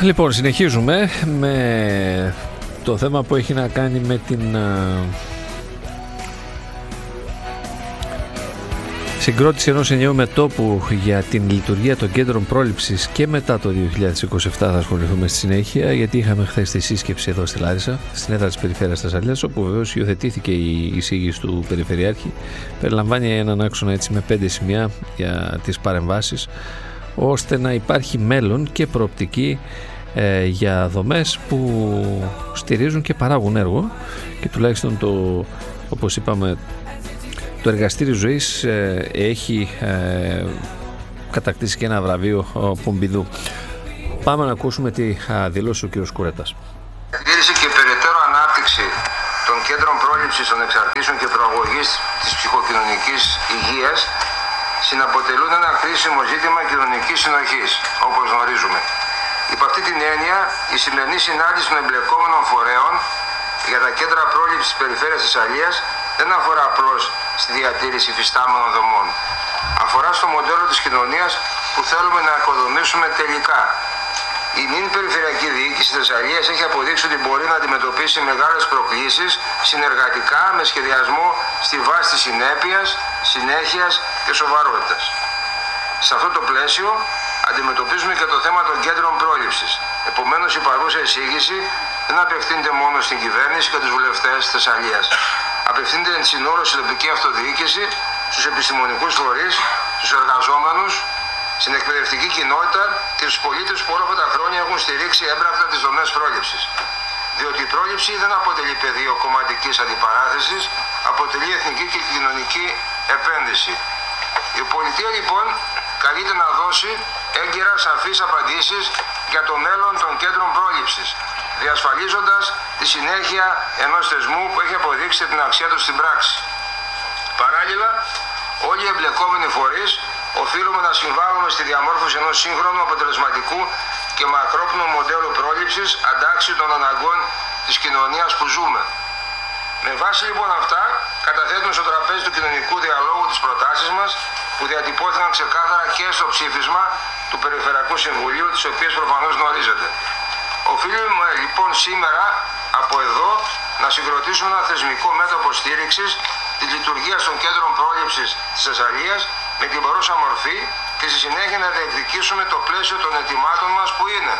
Λοιπόν, συνεχίζουμε με το θέμα που έχει να κάνει με την συγκρότηση ενός ενιαίου μετώπου για την λειτουργία των κέντρων πρόληψης και μετά το 2027 θα ασχοληθούμε στη συνέχεια, γιατί είχαμε χθες τη σύσκεψη εδώ στη Λάρισα, στην έδρα της Περιφέρειας Θεσσαλίας, όπου βεβαίως υιοθετήθηκε η εισήγηση του Περιφερειάρχη. Περιλαμβάνει έναν άξονα έτσι με 5 σημεία για τις παρεμβάσεις, ώστε να υπάρχει μέλλον και προοπτική για δομές που στηρίζουν και παράγουν έργο, και τουλάχιστον όπως είπαμε, το εργαστήριο ζωής έχει κατακτήσει και ένα βραβείο Πομπιδού. Πάμε να ακούσουμε τη δήλωση του κ. Κουρέτας. Η διατήρηση και περαιτέρω ανάπτυξη των κέντρων πρόληψης των εξαρτήσεων και προαγωγής της ψυχοκοινωνικής υγείας συναποτελούν ένα κρίσιμο ζήτημα κοινωνικής συνοχής, όπως γνωρίζουμε. Υπ' αυτή την έννοια, η σημερινή συνάντηση των εμπλεκόμενων φορέων για τα κέντρα πρόληψης της Περιφέρειας Θεσσαλίας δεν αφορά απλώς στη διατήρηση υφιστάμενων δομών. Αφορά στο μοντέλο της κοινωνίας που θέλουμε να οικοδομήσουμε τελικά. Η νυν περιφερειακή διοίκηση της Θεσσαλίας έχει αποδείξει ότι μπορεί να αντιμετωπίσει μεγάλες προκλήσεις συνεργατικά με σχεδιασμό στη βάση της συνέπειας, συνέχειας και σοβαρότητας. Σε αυτό το πλαίσιο αντιμετωπίζουμε και το θέμα των κέντρων πρόληψης. Επομένως, η παρούσα εισήγηση δεν απευθύνεται μόνο στην κυβέρνηση και τους βουλευτές της Θεσσαλίας. Απευθύνεται εν συνόλο στην τοπική αυτοδιοίκηση, στους επιστημονικούς φορείς, στους εργαζόμενους, στην εκπαιδευτική κοινότητα και στους πολίτες που όλα αυτά τα χρόνια έχουν στηρίξει έμπρακτα τις δομές πρόληψης. Διότι η πρόληψη δεν αποτελεί πεδίο κομματικής αντιπαράθεσης, αποτελεί εθνική και κοινωνική επένδυση. Η πολιτεία λοιπόν καλείται να δώσει έγκαιρα σαφείς απαντήσεις για το μέλλον των κέντρων πρόληψης, διασφαλίζοντας τη συνέχεια ενός θεσμού που έχει αποδείξει την αξία του στην πράξη. Παράλληλα, όλοι οι εμπλεκόμενοι φορείς οφείλουμε να συμβάλλουμε στη διαμόρφωση ενός σύγχρονου, αποτελεσματικού και μακρόπνοου μοντέλου πρόληψης αντάξει των αναγκών της κοινωνίας που ζούμε. Με βάση λοιπόν αυτά, καταθέτουμε στο τραπέζι του κοινωνικού διαλόγου τις προτάσεις μας, που διατυπώθηκαν ξεκάθαρα και στο ψήφισμα του Περιφερειακού Συμβουλίου, τις οποίες προφανώς γνωρίζετε. Οφείλουμε λοιπόν σήμερα από εδώ να συγκροτήσουμε ένα θεσμικό μέτωπο στήριξης της λειτουργίας των κέντρων πρόληψης της Θεσσαλίας με την παρούσα μορφή και στη συνέχεια να διεκδικήσουμε το πλαίσιο των αιτημάτων μας, που είναι: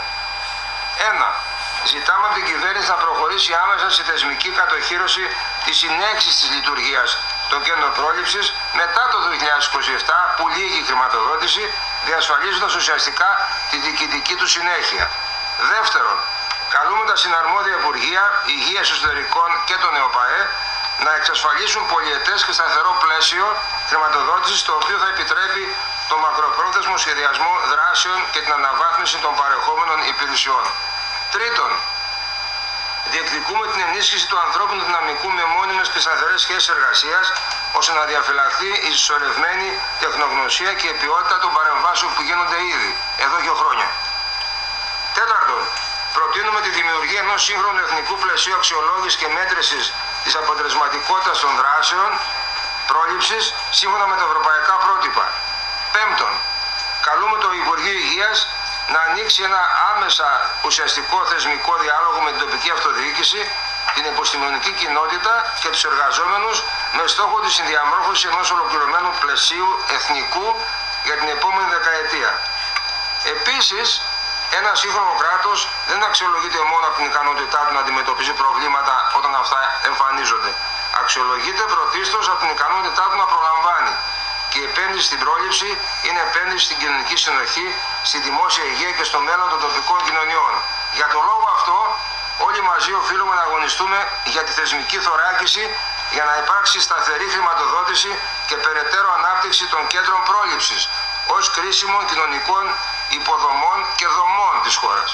1. Ζητάμε από την κυβέρνηση να προχωρήσει άμεσα στη θεσμική κατοχύρωση της συνέχισης της λειτουργίας των κέντρων πρόληψης μετά το 2027, που λύγει η χρηματοδότηση, διασφαλίζοντας ουσιαστικά τη διοικητική του συνέχεια. Δεύτερον, καλούμε τα συναρμόδια Υπουργεία Υγείας, Εσωτερικών και τον ΕΟΠΑΕ να εξασφαλίσουν πολυετές και σταθερό πλαίσιο χρηματοδότησης, το οποίο θα επιτρέπει το μακροπρόθεσμο σχεδιασμό δράσεων και την αναβάθμιση των παρεχόμενων υπηρεσιών. Τρίτον, διεκδικούμε την ενίσχυση του ανθρώπινου δυναμικού με μόνιμες και σταθερές σχέσεις εργασίας, ώστε να διαφυλαχθεί η συσσωρευμένη τεχνογνωσία και η ποιότητα των παρεμβάσεων που γίνονται ήδη εδώ και χρόνια. Τέταρτον, προτείνουμε τη δημιουργία ενός σύγχρονου εθνικού πλαισίου αξιολόγησης και μέτρησης της αποτελεσματικότητας των δράσεων πρόληψης σύμφωνα με τα ευρωπαϊκά πρότυπα. Πέμπτον, καλούμε το Υπουργείο Υγείας να ανοίξει ένα άμεσα ουσιαστικό θεσμικό διάλογο με την τοπική αυτοδιοίκηση, την επιστημονική κοινότητα και τους εργαζόμενους, με στόχο τη συνδιαμόρφωση ενός ολοκληρωμένου πλαισίου εθνικού για την επόμενη δεκαετία. Επίσης, ένα σύγχρονο κράτος δεν αξιολογείται μόνο από την ικανότητά του να αντιμετωπίζει προβλήματα όταν αυτά εμφανίζονται. Αξιολογείται πρωτίστως από την ικανότητά του να προλαμβάνει. Και η επένδυση στην πρόληψη είναι επένδυση στην κοινωνική συνοχή, στη δημόσια υγεία και στο μέλλον των τοπικών κοινωνιών. Για τον λόγο αυτό, όλοι μαζί οφείλουμε να αγωνιστούμε για τη θεσμική θωράκιση για να υπάρξει σταθερή χρηματοδότηση και περαιτέρω ανάπτυξη των κέντρων πρόληψης ως κρίσιμων κοινωνικών υποδομών και δομών της χώρας.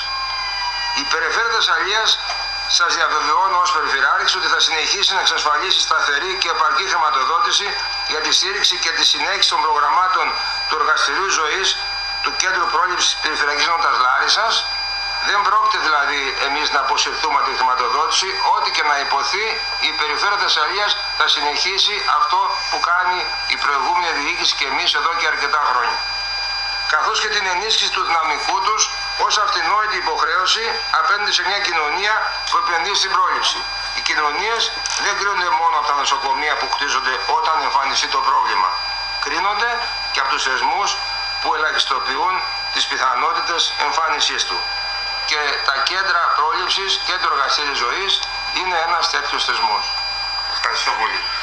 Η Περιφέρεια Θεσσαλίας, σας διαβεβαιώνω ως Περιφερειάρχης, ότι θα συνεχίσει να εξασφαλίσει σταθερή και επαρκή χρηματοδότηση για τη στήριξη και τη συνέχιση των προγραμμάτων του Εργαστηρίου Ζωής του Κέντρου Πρόληψης της Περιφερειακής Ενότητας Λάρισσας. Δεν πρόκειται δηλαδή εμείς να αποσυρθούμε από τη χρηματοδότηση. Ό,τι και να υποθεί, η Περιφέρεια Θεσσαλίας θα συνεχίσει αυτό που κάνει η προηγούμενη διοίκηση και εμείς εδώ και αρκετά χρόνια. Καθώς και την ενίσχυση του δυναμικού τους ως αυτονόητη υποχρέωση απέναντι σε μια κοινωνία που επενδύει στην πρόληψη. Οι κοινωνίες δεν κρίνονται μόνο από τα νοσοκομεία που χτίζονται όταν εμφανιστεί το πρόβλημα. Κρίνονται και από τους θεσμούς που ελαχιστοποιούν τις πιθανότητες εμφάνισής του. Και τα κέντρα πρόληψης, κέντρο εργαστήριας ζωής, είναι ένας τέτοιος θεσμός. Ευχαριστώ πολύ.